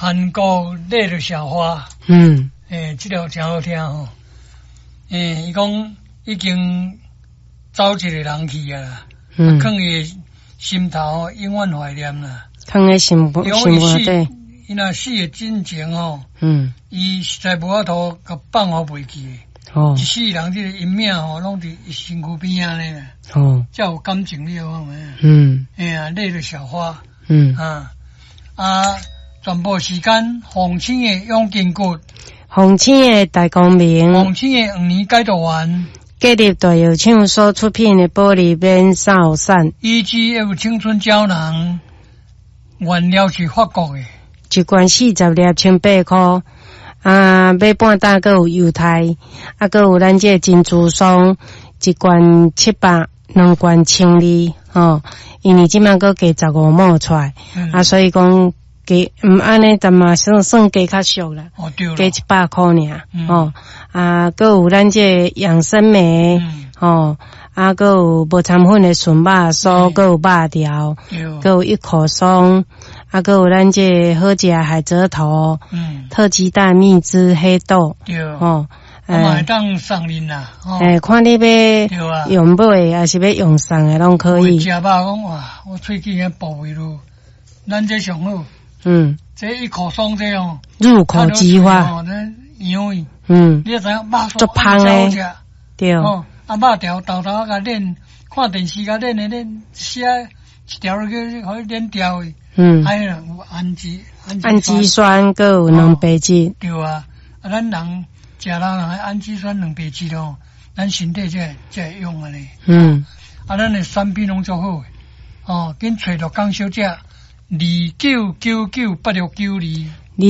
韩国累了小花，这条真好听吼。伊讲已经走一个人去啊，囥伊心头永远怀念啦。 囥伊心对。 伊若死诶真情吼，伊实在无法度甲放互袂记诶。一世人这个阴影吼，拢伫伊身躯边啊呢。才有感情了啊嘛。累了小花。全部时间，洪青的永金骨， 洪青的大光明， 洪青的黄年解读完， 建立大药厂所出品的玻璃边扫伞， 以及有青春胶囊，原料是法国的， 一罐40粒1,800块，买半打还有犹太，还有咱这珍珠霜，一罐700，两罐1200，因为即摆佫加15毛出来，所以讲。安尼，但嘛算加较俗啦，加100块尔，还有咱这养生梅，还有无掺粉的纯肉酥，还有肉条，还有一口松，还有咱这好食海蜇头，特级大蜜汁黑豆， 会当送恁啦， 看你要用买还是要用送的拢可以。 食肉讲哇，我喙齿个部位咯，咱这上好。这一口松这样入口即化， 香味。你知影肉足香诶，对。 肉条豆豆甲炼，看电视甲炼写一条去可以炼掉诶。还有氨基酸，还有蛋白质。 对啊，咱人食人氨基酸蛋白质咯，咱身体才会用啊咧。咱诶产品拢足好诶，紧找着江小姐。29998692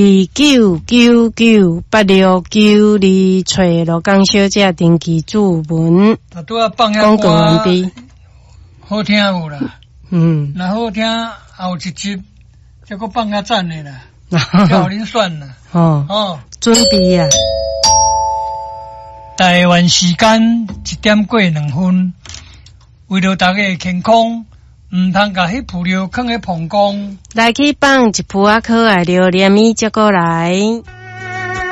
29998692，找罗江小姐登记注文。 广告完毕。好听有啦，那好听后一集，再搁放较赞的啦，叫恁选啦。 准备啊！ 台湾时间1点过2分，为了大家健康。唔通甲迄饲料放喺膀胱， 来去放一铺可爱料，连米接过来。